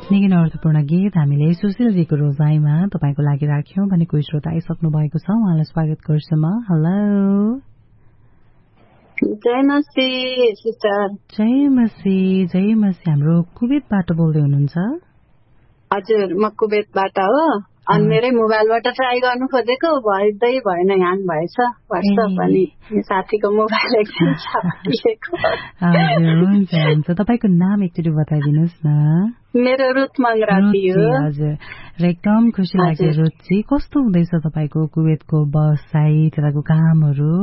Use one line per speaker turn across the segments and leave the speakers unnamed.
निकै नै अर्थपूर्ण गीत हामीले सुशीलजीको रोजाइमा तपाईको लागि राख्यौं भने कोही श्रोता आइसक्नु भएको छ उहाँलाई स्वागत गर्छु म। हेलो
जय मसी सिस्टर।
जय मसी हाम्रो कुवेतबाट बोल्दै हुनुहुन्छ?
हजुर म कुवेतबाट हो। अनि मेरै मोबाइलबाट ट्राई गर्नु खोजेको भएदै भएन, ह्याङ भएछ व्हाट्सएप अनि साथीको मोबाइल एकछिन छापिएको।
हजुर हुन्छ तपाईको नाम एकचोटि बताइदिनुस् न।
मेरो रुथ मङ्गराती हो।
हजुर र एकदम खुसी लाग्यो रुथजी। कस्तो हुँदैछ तपाईको कुवेतको बसाइ त्यताको कामहरू?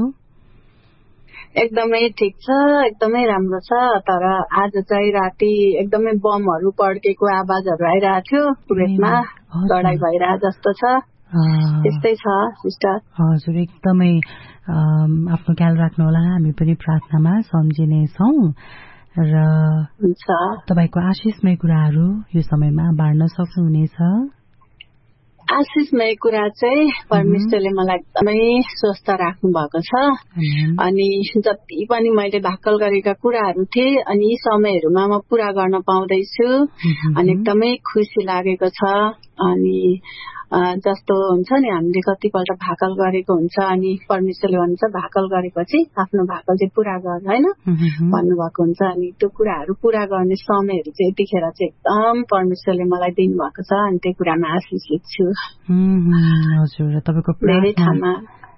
एकदमै ठिक छ, एकदमै राम्रो छ। तर आज चाहिँ राति एकदमै बमहरू पड्केको आवाजहरू आइरहेको थियो कुवेतमा, लडाई भइरहेको जस्तो छ। त्यस्तै छ सिस्टर।
हजुर एकदमै आफ्नो ख्याल राख्नु होला, हामी पनि प्रार्थनामा सम्झिने छौं र तपाईको आशिषमय कुराहरू यो समयमा बाँड्न सक्नुहुनेछ।
आशिषमय कुरा चाहिँ परमेश्वरले मलाई एकदमै स्वस्थ राख्नु भएको छ। अनि जति पनि मैले भाकल गरेका कुराहरू थिए अनि यी समयहरूमा म पूरा गर्न पाउँदैछु अनि एकदमै खुसी लागेको छ। अनि जस्तो हुन्छ नि हामीले कतिपल्ट भाकल गरेको हुन्छ अनि परमेश्वरले भन्छ भाकल गरेपछि आफ्नो भाकल चाहिँ पूरा गर हैन भन्नुभएको हुन्छ। अनि त्यो कुराहरू पूरा गर्ने समयहरू चाहिँ यतिखेर चाहिँ एकदम परमेश्वरले मलाई दिनुभएको छ अनि त्यो कुरामा आशिषित छु।
हजुर तपाईको प्रार्थना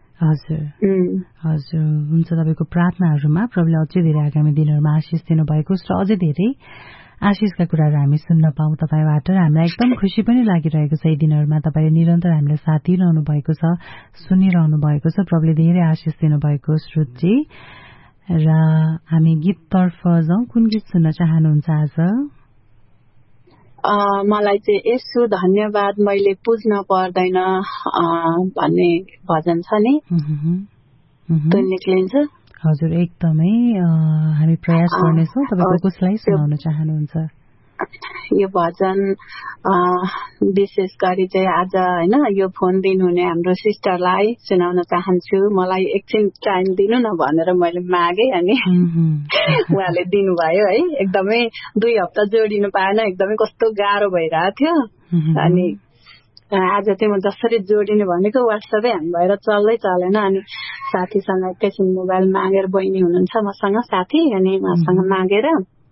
हजुर हुन्छ तपाईको प्रार्थनाहरूमा प्रभुले अझै धेरै आगामी दिनहरूमा आशिष दिनुभएको छ र अझै धेरै आशिषका कुराहरू हामी सुन्न पाऊँ तपाईबाट। हामीलाई एकदम खुसी पनि लागिरहेको छ यी दिनहरूमा तपाईले निरन्तर हामीलाई साथ दिइरहनु भएको छ, सुनिरहनु भएको छ। प्रभुले धेरै आशिष दिनुभएको श्रोतजी। र हामी गीततर्फ जाउँ। कुन गीत सुन्न चाहनुहुन्छ आज?
मलाई चाहिँ यसो धन्यवाद मैले पुज्न पर्दैन भन्ने भजन छ नि, त्यो निक्लिन्छ।
हजुर एकदमै हामी प्रयास गर्नेछौँ। तपाईको कसलाई सुनाउन चाहनुहुन्छ?
यो भजन विशेष गरी चाहिँ आज हैन यो फोन दिनुहुने हाम्रो सिस्टरलाई सुनाउन चाहन्छु। मलाई एकछिन टाइम दिनु न भनेर मैले मागे अनि उहाँले दिनुभयो है। एकदमै 2 हप्ता जोडिनु पाएन, एकदमै कस्तो गाह्रो भइरहेको थियो। अनि आज चाहिँ म जसरी जोडिनु भनेको व्हाट्सएपै ह्याङ भएर चल्दै चलेन। अनि साथीसँग एकैछिन मोबाइल मागेर, बहिनी हुनुहुन्छ मसँग साथी, अनि उहाँसँग मागेर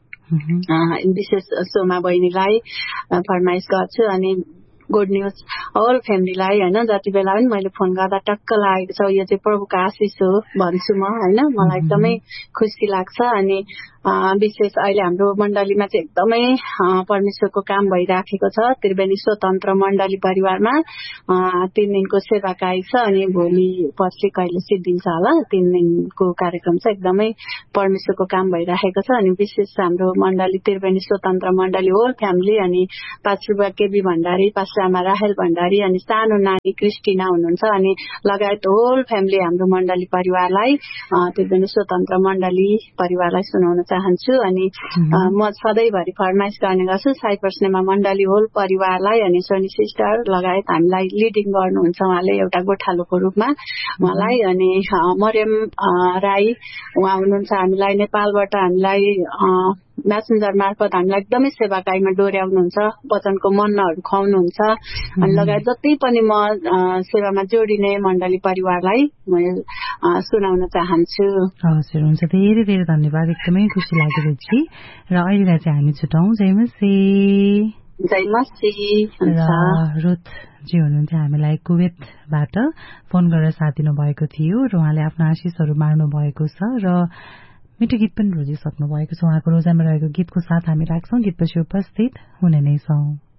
विशेष सोमा बहिनीलाई फरमाइश गर्छु। अनि गुड न्यूज होल फ्यामिलीलाई हैन जति बेला पनि मैले फोन गर्दा टक्क लागेको छ यो चाहिँ प्रभुको आशिष हो भन्छु म हैन। मलाई एकदमै खुसी लाग्छ। अनि विशेष अहिले हाम्रो मण्डलीमा चाहिँ एकदमै परमेश्वरको काम भइराखेको छ। त्रिवेणी स्वतन्त्र मण्डली परिवारमा 3 दिनको सेवाकाई छ। अनि भोलि पछि कहिले सिद्धिन्छ होला 3 दिनको कार्यक्रम छ। एकदमै परमेश्वरको काम भइराखेको छ। अनि विशेष हाम्रो मण्डली त्रिवेणी स्वतन्त्र मण्डली होल फ्यामिली, अनि पास्टर केबी भण्डारी, पास्टर आमा राहेल भण्डारी, अनि सानो नानी क्रिस्टिना हुनुहुन्छ, अनि लगायत होल फ्यामिली हाम्रो मण्डली परिवारलाई त्रिवेणी स्वतन्त्र मण्डली परिवारलाई सुनाउन चाहन्छु। अनि म सधैँभरि फरमाइश गर्ने गर्छु साइप्रसनेमा मण्डली होल परिवारलाई। अनि सोनी सिस्टर लगायत हामीलाई लिडिङ गर्नुहुन्छ उहाँले एउटा गोठालोको रूपमा उहाँलाई। अनि मरियम राई उहाँ हुनुहुन्छ हामीलाई नेपालबाट, हामीलाई म्यासेन्जर मार्फत हामीलाई एकदमै सेवाकाईमा डोर्याउनुहुन्छ, वचनको मन्नहरू खुवाउनुहुन्छ। अनि लगायत जति पनि म सेवामा जोडिने मण्डली परिवारलाई म सुनाउन चाहन्छु।
हजुर हुन्छ, धेरै धेरै धन्यवाद। एकदमै खुसी लाग्यो रुचि। र अहिलेलाई चाहिँ हामी छुटाउँ। जय मसी।
जय मसी।
रुथ जी हुनुहुन्थ्यो हामीलाई कुवेतबाट फोन गरेर साथ दिनु भएको थियो र उहाँले आफ्नो आशिषहरू मार्नु भएको छ र मिठो गीत पनि रोजिसक्नु भएको छ। उहाँको रोजाइमा रहेको गीतको साथ हामी राख्छौँ। गीतपछि उपस्थित हुने नै छौँ।